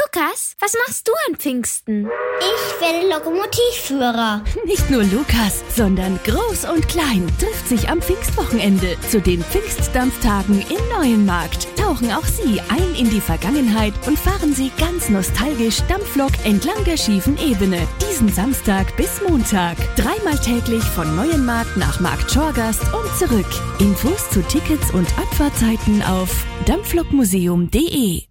Lukas, was machst du an Pfingsten? Ich werde Lokomotivführer. Nicht nur Lukas, sondern Groß und Klein trifft sich am Pfingstwochenende zu den Pfingstdampftagen in Neuenmarkt. Tauchen auch Sie ein in die Vergangenheit und fahren Sie ganz nostalgisch Dampflok entlang der schiefen Ebene. Diesen Samstag bis Montag. 3-mal täglich von Neuenmarkt nach Markt Schorgast und zurück. Infos zu Tickets und Abfahrtzeiten auf dampflokmuseum.de.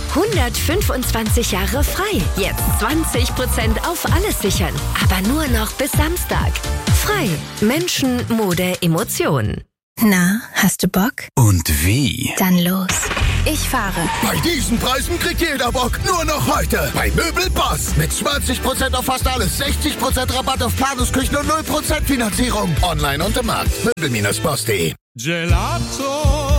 125 Jahre frei. Jetzt 20% auf alles sichern. Aber nur noch bis Samstag. Frei. Menschen, Mode, Emotionen. Na, hast du Bock? Und wie? Dann los. Ich fahre. Bei diesen Preisen kriegt jeder Bock. Nur noch heute. Bei Möbelboss. Mit 20% auf fast alles. 60% Rabatt auf Planungsküchen und 0% Finanzierung. Online und im Markt. Möbel-boss.de. Gelato.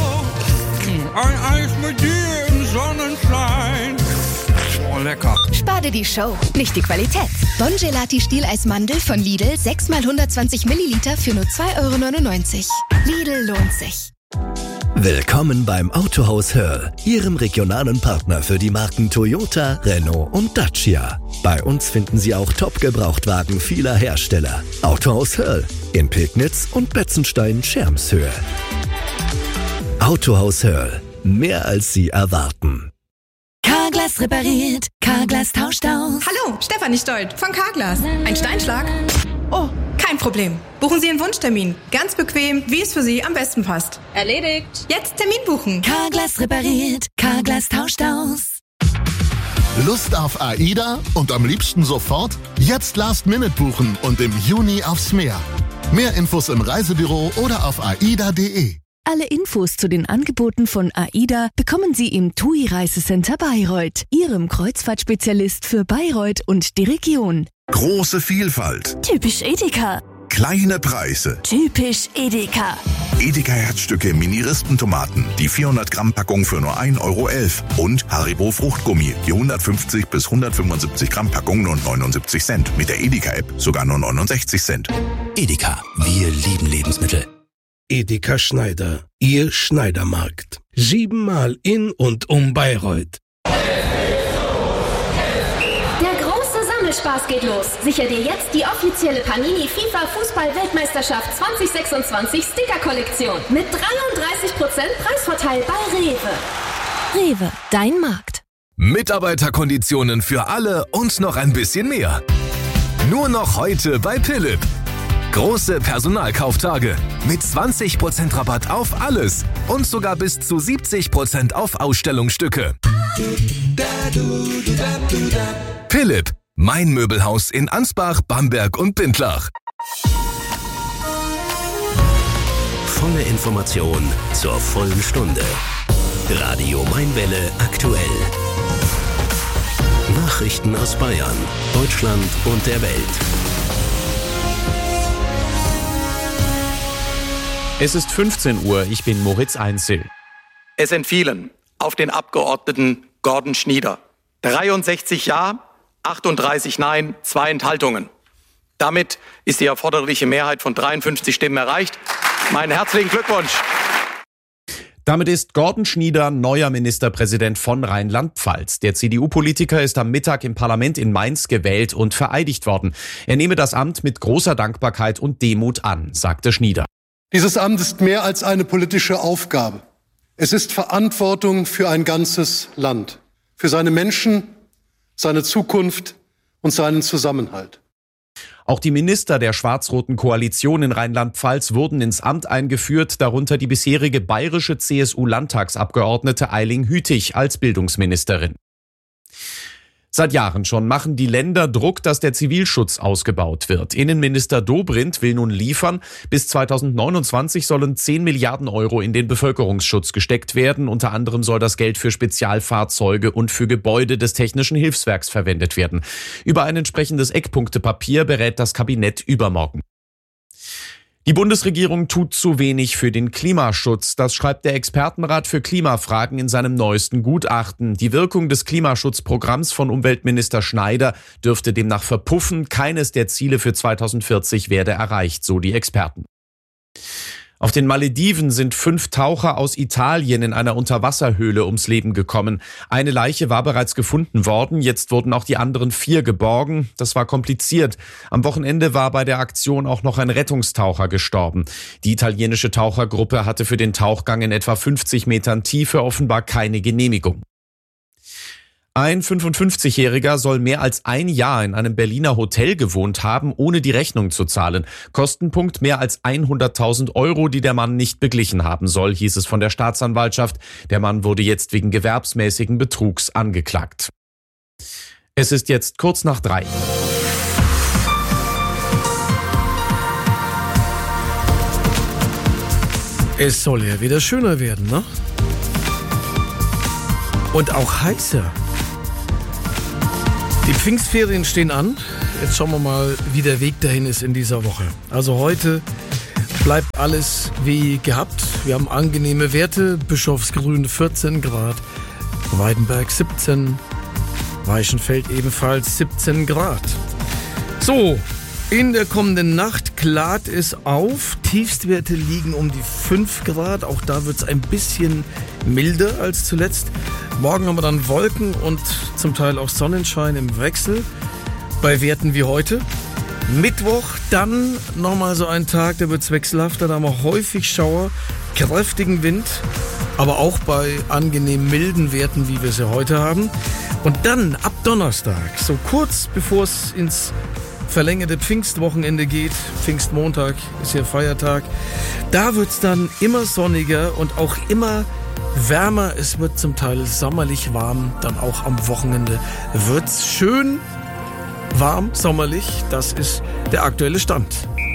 Ein Eis mit dir im Sonnenschein. Oh, lecker. Spar dir die Show, nicht die Qualität. Bon Gelati Stieleismandel von Lidl, 6 mal 120 Milliliter für nur 2,99 €. Lidl lohnt sich. Willkommen beim Autohaus Hörl, Ihrem regionalen Partner für die Marken Toyota, Renault und Dacia. Bei uns finden Sie auch Top-Gebrauchtwagen vieler Hersteller. Autohaus Hörl in Pegnitz und Betzenstein-Schermshöhe. Autohaus Hörl, mehr als Sie erwarten. Carglass repariert, Carglass tauscht aus. Hallo, Stefanie Stolt von Carglass. Ein Steinschlag? Oh, kein Problem. Buchen Sie Ihren Wunschtermin. Ganz bequem, wie es für Sie am besten passt. Erledigt. Jetzt Termin buchen. Carglass repariert, Carglass tauscht aus. Lust auf AIDA und am liebsten sofort? Jetzt Last-Minute buchen und im Juni aufs Meer. Mehr Infos im Reisebüro oder auf aida.de. Alle Infos zu den Angeboten von AIDA bekommen Sie im TUI Reisecenter Bayreuth, Ihrem Kreuzfahrtspezialist für Bayreuth und die Region. Große Vielfalt. Typisch Edeka. Kleine Preise. Typisch Edeka. Edeka Herzstücke Mini-Rispentomaten, die 400 Gramm Packung für nur 1,11 € und Haribo Fruchtgummi, die 150 bis 175 Gramm Packung nur 79 Cent. Mit der Edeka-App sogar nur 69 Cent. Edeka, wir lieben Lebensmittel. Edeka Schneider, Ihr Schneidermarkt. 7-mal in und um Bayreuth. Der große Sammelspaß geht los. Sicher dir jetzt die offizielle Panini FIFA Fußball-Weltmeisterschaft 2026 Sticker-Kollektion mit 33% Preisvorteil bei Rewe. Rewe, dein Markt. Mitarbeiterkonditionen für alle und noch ein bisschen mehr. Nur noch heute bei Philipp. Große Personalkauftage mit 20% Rabatt auf alles und sogar bis zu 70% auf Ausstellungsstücke. Philipp, mein Möbelhaus in Ansbach, Bamberg und Bindlach. Volle Information zur vollen Stunde. Radio Mainwelle aktuell. Nachrichten aus Bayern, Deutschland und der Welt. Es ist 15 Uhr, ich bin Moritz Einzel. Es entfielen auf den Abgeordneten Gordon Schnieder 63 Ja, 38 Nein, 2 Enthaltungen. Damit ist die erforderliche Mehrheit von 53 Stimmen erreicht. Meinen herzlichen Glückwunsch. Damit ist Gordon Schnieder neuer Ministerpräsident von Rheinland-Pfalz. Der CDU-Politiker ist am Mittag im Parlament in Mainz gewählt und vereidigt worden. Er nehme das Amt mit großer Dankbarkeit und Demut an, sagte Schnieder. Dieses Amt ist mehr als eine politische Aufgabe. Es ist Verantwortung für ein ganzes Land, für seine Menschen, seine Zukunft und seinen Zusammenhalt. Auch die Minister der schwarz-roten Koalition in Rheinland-Pfalz wurden ins Amt eingeführt, darunter die bisherige bayerische CSU-Landtagsabgeordnete Eiling Hütig als Bildungsministerin. Seit Jahren schon machen die Länder Druck, dass der Zivilschutz ausgebaut wird. Innenminister Dobrindt will nun liefern. Bis 2029 sollen 10 Milliarden € in den Bevölkerungsschutz gesteckt werden. Unter anderem soll das Geld für Spezialfahrzeuge und für Gebäude des Technischen Hilfswerks verwendet werden. Über ein entsprechendes Eckpunktepapier berät das Kabinett übermorgen. Die Bundesregierung tut zu wenig für den Klimaschutz. Das schreibt der Expertenrat für Klimafragen in seinem neuesten Gutachten. Die Wirkung des Klimaschutzprogramms von Umweltminister Schneider dürfte demnach verpuffen. Keines der Ziele für 2040 werde erreicht, so die Experten. Auf den Malediven sind 5 Taucher aus Italien in einer Unterwasserhöhle ums Leben gekommen. Eine Leiche war bereits gefunden worden, jetzt wurden auch die anderen 4 geborgen. Das war kompliziert. Am Wochenende war bei der Aktion auch noch ein Rettungstaucher gestorben. Die italienische Tauchergruppe hatte für den Tauchgang in etwa 50 Metern Tiefe offenbar keine Genehmigung. Ein 55-Jähriger soll mehr als ein Jahr in einem Berliner Hotel gewohnt haben, ohne die Rechnung zu zahlen. Kostenpunkt mehr als 100.000 €, die der Mann nicht beglichen haben soll, hieß es von der Staatsanwaltschaft. Der Mann wurde jetzt wegen gewerbsmäßigen Betrugs angeklagt. Es ist jetzt kurz nach 3. Es soll ja wieder schöner werden, ne? Und auch heißer. Die Pfingstferien stehen an. Jetzt schauen wir mal, wie der Weg dahin ist in dieser Woche. Also heute bleibt alles wie gehabt. Wir haben angenehme Werte. Bischofsgrün 14 Grad, Weidenberg 17, Weichenfeld ebenfalls 17 Grad. So, in der kommenden Nacht klart es auf. Tiefstwerte liegen um die 5 Grad. Auch da wird es ein bisschen milder als zuletzt. Morgen haben wir dann Wolken und zum Teil auch Sonnenschein im Wechsel bei Werten wie heute. Mittwoch dann nochmal so ein Tag, der wird wechselhafter. Da haben wir häufig Schauer, kräftigen Wind, aber auch bei angenehm milden Werten, wie wir sie heute haben. Und dann ab Donnerstag, so kurz bevor es ins verlängerte Pfingstwochenende geht, Pfingstmontag ist hier Feiertag, da wird es dann immer sonniger und auch immer wärmer. Es wird zum Teil sommerlich warm, dann auch am Wochenende wird es schön warm, sommerlich. Das ist der aktuelle Stand.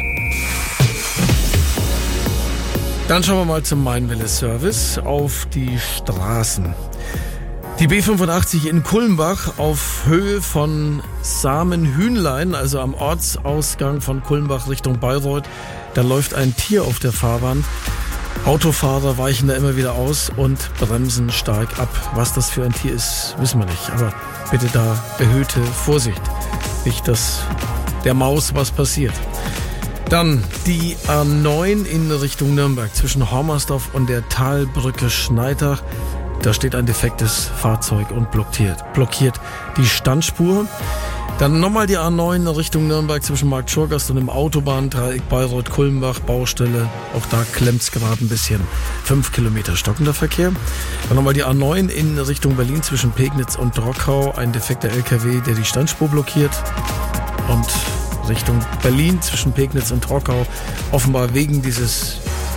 Dann schauen wir mal zum Mainwelle-Service auf die Straßen. Die B85 in Kulmbach auf Höhe von Samenhühnlein, also am Ortsausgang von Kulmbach Richtung Bayreuth. Da läuft ein Tier auf der Fahrbahn. Autofahrer weichen da immer wieder aus und bremsen stark ab. Was das für ein Tier ist, wissen wir nicht. Aber bitte da erhöhte Vorsicht. Nicht, dass der Maus was passiert. Dann die A9 in Richtung Nürnberg zwischen Hormersdorf und der Talbrücke Schneidach. Da steht ein defektes Fahrzeug und blockiert die Standspur. Dann nochmal die A9 Richtung Nürnberg zwischen Markt Schurgast und dem Autobahndreieck Bayreuth-Kulmbach, Baustelle. Auch da klemmt's gerade ein bisschen. 5 Kilometer stockender Verkehr. Dann nochmal die A9 in Richtung Berlin zwischen Pegnitz und Drockau. Ein defekter LKW, der die Standspur blockiert. Und Richtung Berlin zwischen Pegnitz und Drockau. Offenbar wegen dieses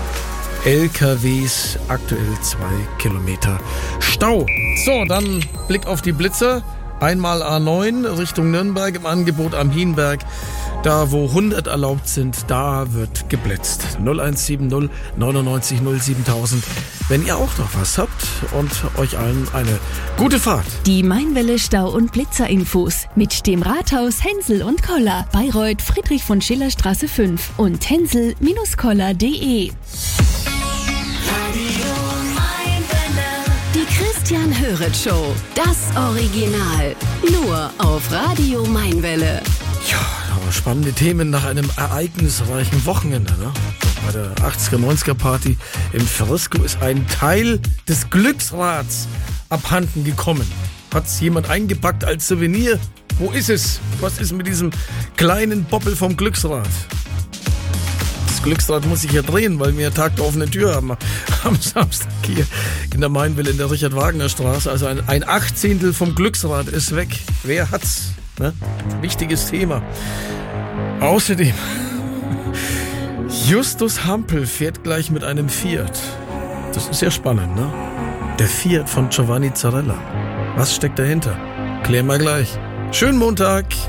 LKWs aktuell 2 Kilometer Stau. So, dann Blick auf die Blitzer. Einmal A9 Richtung Nürnberg im Angebot am Hienberg. Da, wo 100 erlaubt sind, da wird geblitzt. 0170 99 07000. Wenn ihr auch noch was habt und euch allen eine gute Fahrt. Die Mainwelle Stau- und Blitzer-Infos mit dem Rathaus Hensel und Koller. Bayreuth, Friedrich-von-Schiller-Straße 5 und hensel-koller.de. Christian Höret Show, das Original, nur auf Radio Mainwelle. Ja, aber spannende Themen nach einem ereignisreichen Wochenende. Ne? Bei der 80er, 90er Party im Frisco ist ein Teil des Glücksrads abhanden gekommen. Hat's jemand eingepackt als Souvenir? Wo ist es? Was ist mit diesem kleinen Boppel vom Glücksrad? Das Glücksrad muss sich ja drehen, weil wir ja Tag der offenen Tür haben am Samstag hier in der Mainwelle in der Richard-Wagner-Straße. Also ein Achtzehntel vom Glücksrad ist weg. Wer hat's? Ne? Wichtiges Thema. Außerdem, Justus Hampel fährt gleich mit einem Fiat. Das ist ja spannend, ne? Der Fiat von Giovanni Zarella. Was steckt dahinter? Klären wir gleich. Schönen Montag.